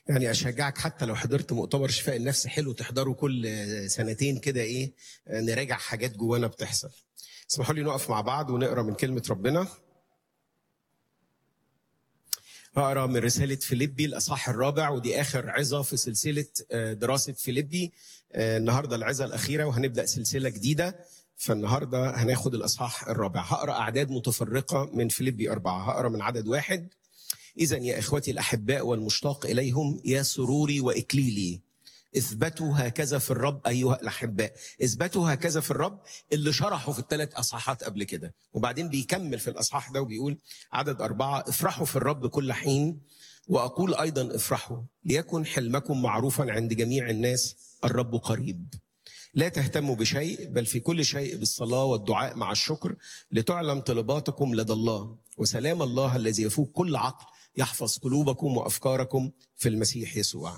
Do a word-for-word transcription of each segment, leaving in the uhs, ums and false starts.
يعني أشجعك حتى لو حضرت مؤتمر شفاء النفس، حلو تحضره كل سنتين كده، إيه نراجع حاجات جوانا بتحصل. اسمحوا لي نقف مع بعض ونقرأ من كلمة ربنا. هقرأ من رسالة فيليبي الأصحاح الرابع، ودي آخر عظة في سلسلة دراسة فيليبي. النهاردة العظة الأخيرة وهنبدأ سلسلة جديدة، فالنهاردة هناخد الأصحاح الرابع. هقرأ أعداد متفرقة من فيليبي أربعة. هقرأ من عدد واحد: إذن يا إخوتي الأحباء والمشتاق إليهم، يا سروري وإكليلي، اثبتوا هكذا في الرب أيها الأحباء. اثبتوا هكذا في الرب اللي شرحوا في الثلاث أصحاحات قبل كده، وبعدين بيكمل في الأصحاح ده وبيقول عدد أربعة: افرحوا في الرب كل حين، وأقول أيضا افرحوا، ليكن حلمكم معروفا عند جميع الناس، الرب قريب. لا تهتموا بشيء، بل في كل شيء بالصلاة والدعاء مع الشكر لتعلم طلباتكم لدى الله، وسلام الله الذي يفوق كل عقل يحفظ قلوبكم وأفكاركم في المسيح يسوع.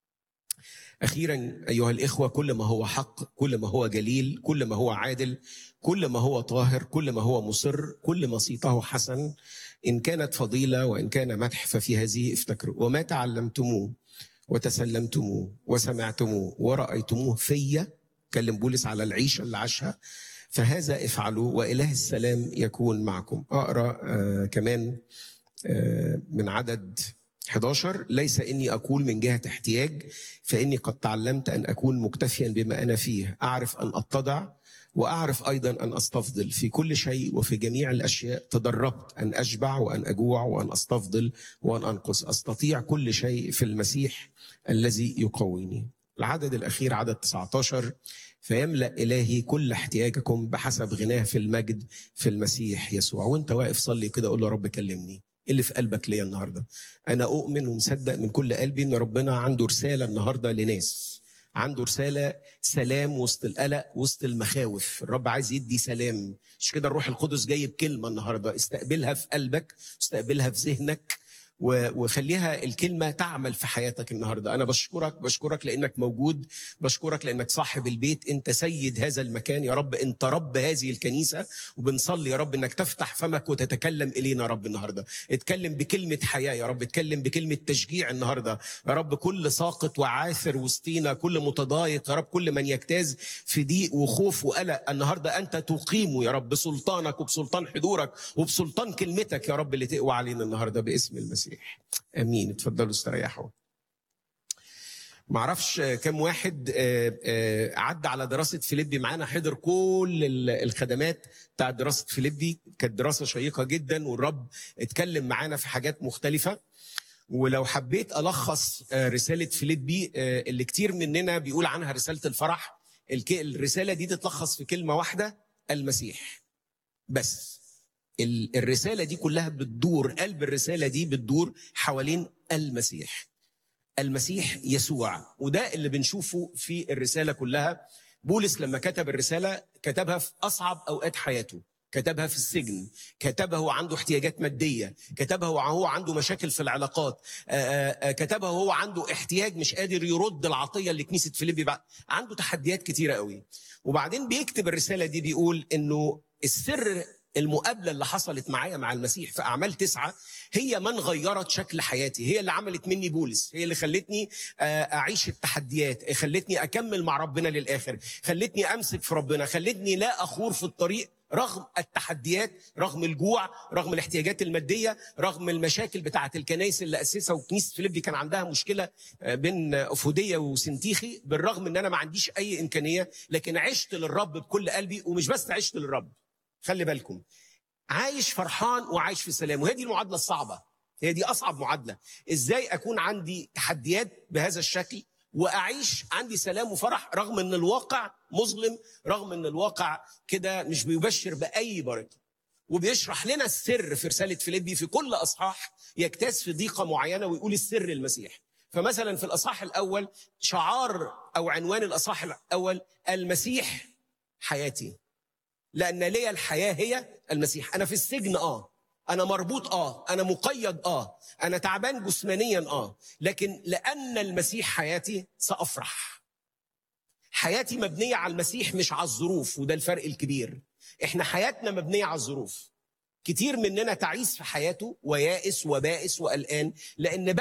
أخيرا أيها الإخوة، كل ما هو حق، كل ما هو جليل، كل ما هو عادل، كل ما هو طاهر، كل ما هو مصر، كل ما صيته حسن، إن كانت فضيلة وإن كان مدح، ففي هذه افتكروا. وما تعلمتموه وتسلمتموه وسمعتموه ورأيتموه فيا، كلم بولس على العيشة اللي عاشها، فهذا افعلوا وإله السلام يكون معكم. أقرأ آه كمان آه من عدد أحد عشر: ليس إني أقول من جهة احتياج، فإني قد تعلمت أن أكون مكتفيا بما أنا فيه، أعرف أن أتضع وأعرف أيضا أن أستفضل. في كل شيء وفي جميع الأشياء تدربت أن أشبع وأن أجوع وأن أستفضل وأن أنقص. أستطيع كل شيء في المسيح الذي يقويني. العدد الأخير عدد تسعة عشر: فيملأ إلهي كل احتياجكم بحسب غناه في المجد في المسيح يسوع. وانت واقف صلي كده، قول له رب كلمني، اللي في قلبك ليا النهاردة. أنا أؤمن ومصدق من كل قلبي أن ربنا عنده رسالة النهاردة لناس، عنده رسالة سلام وسط القلق وسط المخاوف. الرب عايز يدي سلام، مش كده؟ الروح القدس جايب كلمة النهاردة، استقبلها في قلبك، استقبلها في ذهنك، وخليها الكلمة تعمل في حياتك النهاردة. أنا بشكرك بشكرك لأنك موجود، بشكرك لأنك صاحب البيت، أنت سيد هذا المكان يا رب، أنت رب هذه الكنيسة، وبنصلي يا رب أنك تفتح فمك وتتكلم إلينا يا رب النهاردة. اتكلم بكلمة حياة يا رب، اتكلم بكلمة تشجيع النهاردة يا رب. كل ساقط وعاثر وسطينا، كل متضايق يا رب، كل من يجتاز في ضيق وخوف وقلق، النهاردة أنت تقيمه يا رب بسلطانك وبسلطان حضورك وبسلطان كلمتك يا رب اللي تقوى علينا النهاردة باسم المسيح. امين. اتفضلوا استريحوا. معرفش كم واحد عدى على دراسة فيليبي معانا، حضر كل الخدمات بتاع دراسة فيليبي. كانت دراسة شيقة جدا، والرب اتكلم معانا في حاجات مختلفة. ولو حبيت ألخص رسالة فيليبي اللي كتير مننا بيقول عنها رسالة الفرح، الرسالة دي تتلخص في كلمة واحدة: المسيح. بس الرسالة دي كلها بتدور، قلب الرسالة دي بتدور حوالين المسيح، المسيح يسوع. وده اللي بنشوفه في الرسالة كلها. بولس لما كتب الرسالة كتبها في أصعب أوقات حياته، كتبها في السجن، كتبها وهو عنده احتياجات مادية، كتبها وهو عنده مشاكل في العلاقات، كتبها وهو عنده احتياج مش قادر يرد العطية اللي كنيسة فيليبي بعد. عنده تحديات كتيرة قوي. وبعدين بيكتب الرسالة دي بيقول إنه السر المقابلة اللي حصلت معايا مع المسيح في أعمال تسعة هي من غيرت شكل حياتي، هي اللي عملت مني بولس، هي اللي خلتني أعيش التحديات، خلتني أكمل مع ربنا للآخر، خلتني أمسك في ربنا، خلتني لا أخور في الطريق رغم التحديات، رغم الجوع، رغم الاحتياجات المادية، رغم المشاكل بتاعة الكنائس اللي أسسها. وكنيسة فيليبي كان عندها مشكلة بين أفودية وسنتيخي، بالرغم أن أنا ما عنديش أي إمكانية، لكن عشت للرب بكل قلبي. ومش بس عشت للرب، خلي بالكم، عايش فرحان وعايش في سلام. وهي دي المعادلة الصعبة، هي دي أصعب معادلة. إزاي أكون عندي تحديات بهذا الشكل وأعيش عندي سلام وفرح رغم أن الواقع مظلم، رغم أن الواقع كده مش بيبشر بأي بركة. وبيشرح لنا السر في رسالة فيليبي. في كل أصحاح يجتاز في ضيقة معينة ويقول السر المسيح. فمثلا في الأصحاح الأول شعار أو عنوان الأصحاح الأول: المسيح حياتي، لأن لي الحياة هي المسيح. أنا في السجن آه، أنا مربوط آه، أنا مقيد آه، أنا تعبان جسمانيا آه، لكن لأن المسيح حياتي سأفرح. حياتي مبنية على المسيح مش على الظروف، وده الفرق الكبير. إحنا حياتنا مبنية على الظروف. كتير مننا تعيس في حياته ويائس وبائس وقلقان، لأن